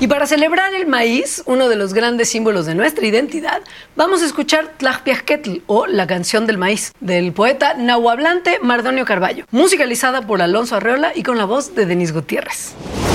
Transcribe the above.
Y para celebrar el maíz, uno de los grandes símbolos de nuestra identidad, vamos a escuchar Tlajpiasquetl, o La canción del maíz, del poeta nahuablante Mardonio Carballo, musicalizada por Alonso Arreola y con la voz de Denis Gutiérrez.